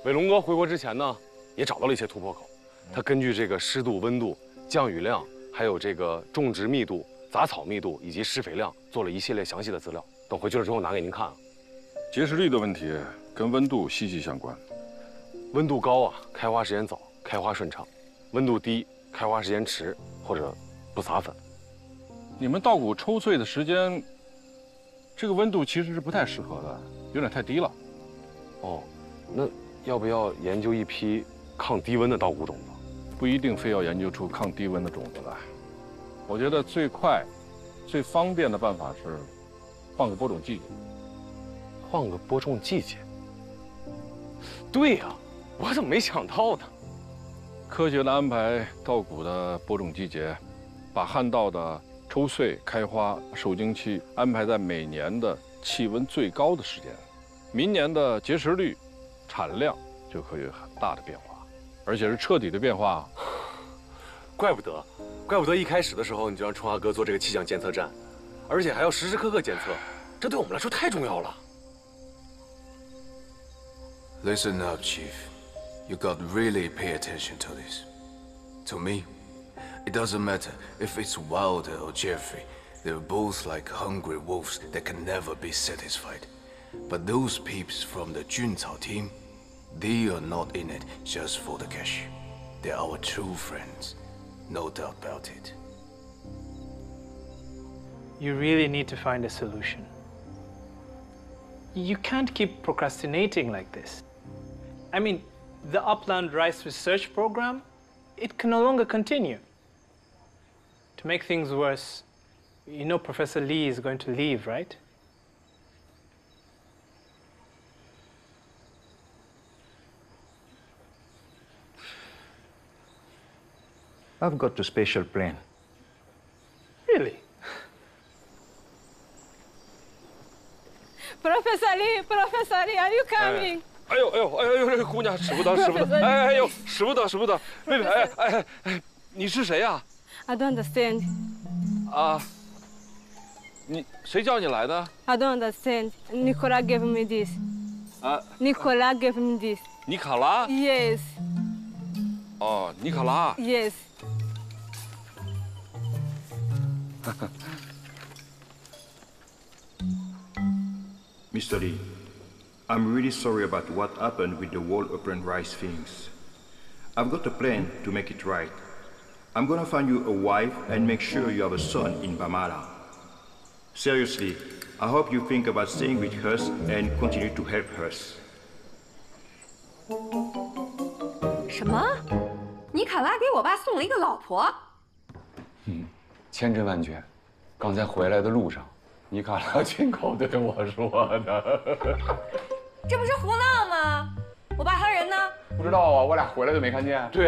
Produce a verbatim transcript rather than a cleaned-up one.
伟龙哥回国之前呢，也找到了一些突破口。他根据这个湿度、温度、降雨量，还有这个种植密度、杂草密度以及施肥量，做了一系列详细的资料。等回去了之后拿给您看啊。 结实率的问题跟温度息息相关。 温度高啊，开花时间早，开花顺畅；温度低，开花时间迟，或者不撒粉。 你们稻谷抽穗的时间，这个温度其实是不太适合的，有点太低了。 哦，那要不要研究一批抗低温的稻谷种子？ 不一定非要研究出抗低温的种子来。我觉得最快、最方便的办法是换个播种季节。 换个播种季节？对呀，我怎么没想到呢？ 科学的安排稻谷的播种季节，把旱稻的抽穗、开花、受精期安排在每年的气温最高的时间，明年的结实率、产量就可以有很大的变化，而且是彻底的变化。 怪不得，怪不得一开始的时候你就让春华哥做这个气象监测站，而且还要时时刻刻监测，这对我们来说太重要了。 Listen up, Chief. You got to really pay attention to this. To me, it doesn't matter if it's Wilder or Jeffrey. They're both like hungry wolves that can never be satisfied. But those peeps from the Juntao team, they are not in it just for the cash. They're our true friends. No doubt about it. You really need to find a solution. You can't keep procrastinating like this. I mean, the Upland Rice Research Program, it can no longer continue. To make things worse, you know Professor Lee is going to leave, right? I've got a special plan. Really? Professor Lee, Professor Lee, are you coming? 哎呦哎呦哎呦，这姑娘使不得使不得，哎哎呦使不得使不得，妹妹哎哎哎，你是谁呀？ I don't understand. 啊，你谁叫你来的？ I don't understand. Nicola gave me this. 啊 Nicola gave me this. 尼卡拉？ Yes. 哦，尼卡拉。 Yes. Mister Lee, I'm really sorry about what happened with the whole Upland Rice things. I've got a plan to make it right. I'm gonna find you a wife and make sure you have a son in Bamala. Seriously, I hope you think about staying with us and continue to help us. 什么？尼卡拉给我爸送了一个老婆？ 嗯，千真万确。刚才回来的路上，尼卡拉亲口对我说的。 这不是胡闹吗？我爸他人呢？ 不知道啊，我俩回来就没看见。对。